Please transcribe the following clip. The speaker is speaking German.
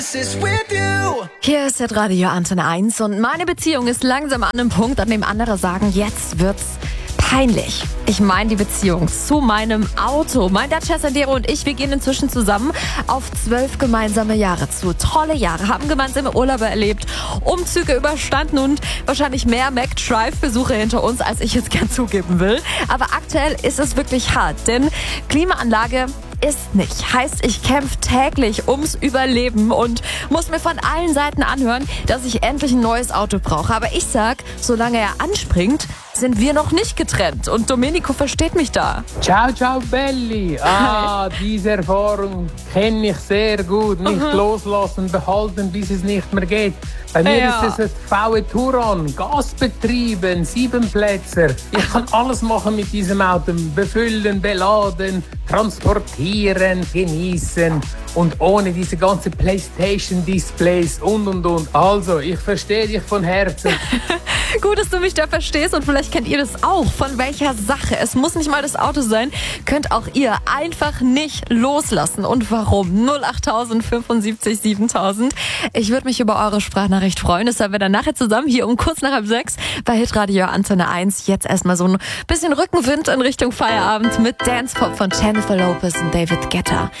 Hier ist Radio Antenne 1 und meine Beziehung ist langsam an einem Punkt, an dem andere sagen, jetzt wird's peinlich. Ich meine die Beziehung zu meinem Auto. Mein Dacia Sandero und ich, wir gehen inzwischen zusammen auf 12 gemeinsame Jahre zu. Tolle Jahre, haben gemeinsame Urlaube erlebt, Umzüge überstanden und wahrscheinlich mehr McDrive-Besuche hinter uns, als ich jetzt gern zugeben will. Aber aktuell ist es wirklich hart, denn Klimaanlage ist nicht. Heißt, ich kämpfe täglich ums Überleben und muss mir von allen Seiten anhören, dass ich endlich ein neues Auto brauche. Aber ich sag, solange er anspringt, sind wir noch nicht getrennt. Und Domenico versteht mich da. Ciao, ciao, Belli. Diese Erfahrung kenne ich sehr gut. Nicht loslassen, behalten, bis es nicht mehr geht. Bei mir ist es ein VW Touran, gasbetrieben, 7-Plätzer. Ich kann alles machen mit diesem Auto. Befüllen, beladen, transportieren, genießen. Und ohne diese ganzen PlayStation-Displays und. Also, ich verstehe dich von Herzen. Gut, dass du mich da verstehst und vielleicht kennt ihr das auch. Von welcher Sache? Es muss nicht mal das Auto sein. Könnt auch ihr einfach nicht loslassen. Und warum? 08000 75 7000. Ich würde mich über eure Sprachnachricht freuen. Das haben wir dann nachher zusammen hier um kurz nach 5:30 bei Hitradio Antenne 1. Jetzt erstmal so ein bisschen Rückenwind in Richtung Feierabend mit Dance Pop von Jennifer Lopez und David Guetta.